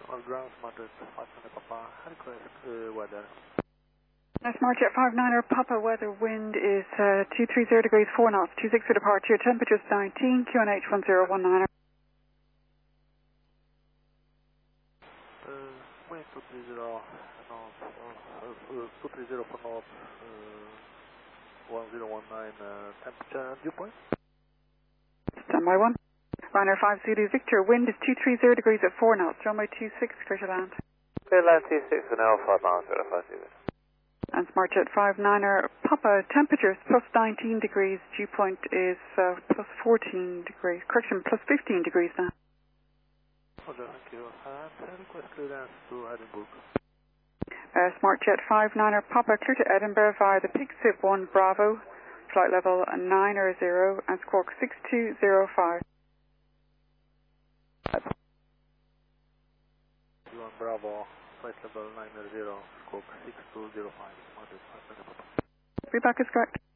On ground, SmartJet 59 Papa, request weather. SmartJet 59er Papa, weather wind is 230 degrees 4 knots, 26 for departure, temperature is 19, QNH 1019. Wind 230 knots, 230 for knots, 1019, temperature and dew point. Standby 1. Ryanair 5 Zulu Victor, wind is 230 degrees at 4 knots, runway 26, clear to land. Clear land 26 for now, 5 miles, 5 Zulu. And SmartJet 59er Papa, temperature is plus 19 degrees, dew point is plus 14 degrees, correction, plus 15 degrees now. Roger, thank you. And request clearance to Edinburgh. SmartJet 59er Papa, clear to Edinburgh via the PIGSIP 1 Bravo, flight level 900 and squawk 6205. 1 Bravo, flight level 900, squawk 6205. Feedback is correct.